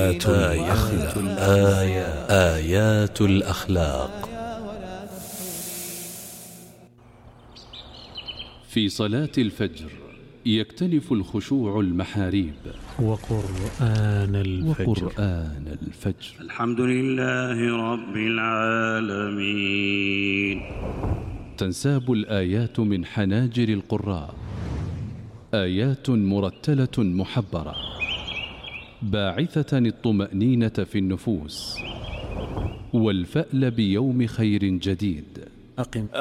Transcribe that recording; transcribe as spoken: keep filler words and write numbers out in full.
آيات الأخلاق. آيات الأخلاق. في صلاة الفجر يكتنف الخشوع المحاريب وقرآن الفجر. وقرآن الفجر. الحمد لله رب العالمين. تنساب الآيات من حناجر القراء، آيات مرتلة محبرة باعثة الطمأنينة في النفوس والفأل بيوم خير جديد. أقم